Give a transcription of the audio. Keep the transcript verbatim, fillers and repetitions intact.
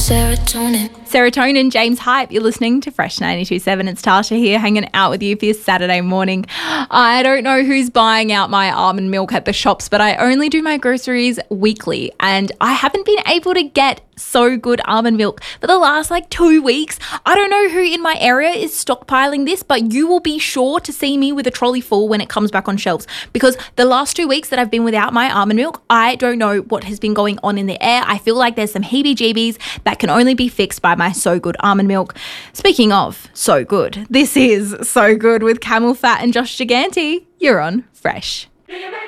serotonin. Serotonin, James Hype. You're listening to Fresh ninety-two point seven. It's Tasha here hanging out with you for this Saturday morning. I don't know who's buying out my almond milk at the shops, but I only do my groceries weekly and I haven't been able to get So Good almond milk for the last like two weeks. I don't know who in my area is stockpiling this, but you will be sure to see me with a trolley full when it comes back on shelves, because the last two weeks that I've been without my almond milk, I don't know what has been going on in the air. I feel like there's some heebie-jeebies that can only be fixed by my So Good almond milk. Speaking of So Good, this is So Good with Camel Fat and Josh Gigante. You're on Fresh.